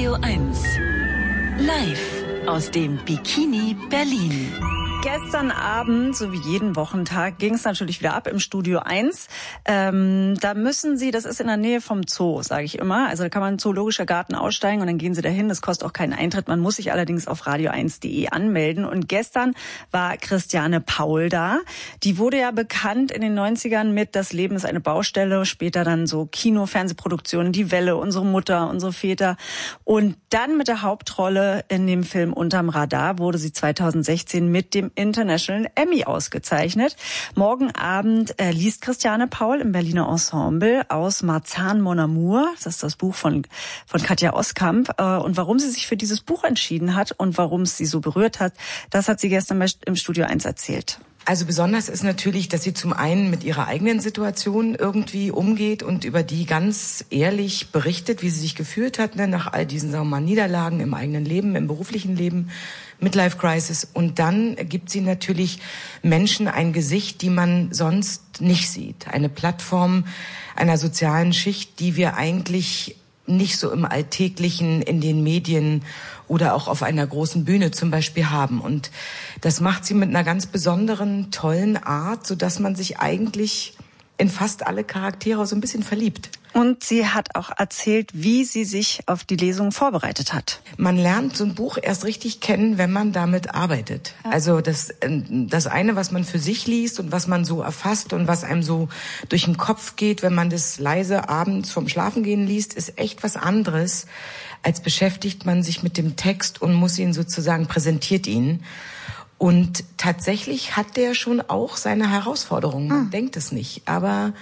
Radio 1. Live aus dem Bikini Berlin. Gestern Abend, so wie jeden Wochentag, ging es natürlich wieder ab im Studio 1. Da müssen Sie, das ist in der Nähe vom Zoo, sage ich immer. Also da kann man Zoologischer Garten aussteigen und dann gehen Sie dahin. Das kostet auch keinen Eintritt. Man muss sich allerdings auf radio1.de anmelden. Und gestern war Christiane Paul da. Die wurde ja bekannt in den 90ern mit Das Leben ist eine Baustelle. Später dann so Kino-, Fernsehproduktionen, Die Welle, Unsere Mutter, Unsere Väter. Und dann mit der Hauptrolle in dem Film Unterm Radar wurde sie 2016 mit dem International Emmy ausgezeichnet. Morgen Abend liest Christiane Paul im Berliner Ensemble aus Marzahn Mon Amour. Das ist das Buch von Katja Oskamp. Und warum sie sich für dieses Buch entschieden hat und warum es sie so berührt hat, das hat sie gestern im Studio 1 erzählt. Also besonders ist natürlich, dass sie zum einen mit ihrer eigenen Situation irgendwie umgeht und über die ganz ehrlich berichtet, wie sie sich gefühlt hat, nach all diesen, sagen wir mal, Niederlagen im eigenen Leben, im beruflichen Leben, Midlife Crisis. Und dann gibt sie natürlich Menschen ein Gesicht, die man sonst nicht sieht. Eine Plattform einer sozialen Schicht, die wir eigentlich nicht so im Alltäglichen in den Medien oder auch auf einer großen Bühne zum Beispiel haben. Und das macht sie mit einer ganz besonderen, tollen Art, sodass man sich eigentlich in fast alle Charaktere so ein bisschen verliebt. Und sie hat auch erzählt, wie sie sich auf die Lesung vorbereitet hat. Man lernt so ein Buch erst richtig kennen, wenn man damit arbeitet. Ja. Also das eine, was man für sich liest und was man so erfasst und was einem so durch den Kopf geht, wenn man das leise abends vom Schlafengehen liest, ist echt was anderes, als beschäftigt man sich mit dem Text und muss ihn sozusagen, präsentiert ihn. Und tatsächlich hat der schon auch seine Herausforderungen. Man denkt es nicht, aber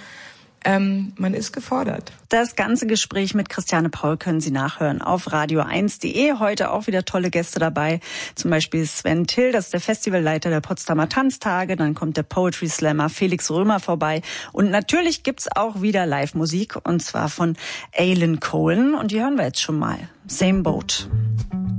man ist gefordert. Das ganze Gespräch mit Christiane Paul können Sie nachhören auf radio1.de. Heute auch wieder tolle Gäste dabei. Zum Beispiel Sven Till, das ist der Festivalleiter der Potsdamer Tanztage. Dann kommt der Poetry Slammer Felix Römer vorbei. Und natürlich gibt's auch wieder Live-Musik, und zwar von Aileen Cohen. Und die hören wir jetzt schon mal. Same Boat.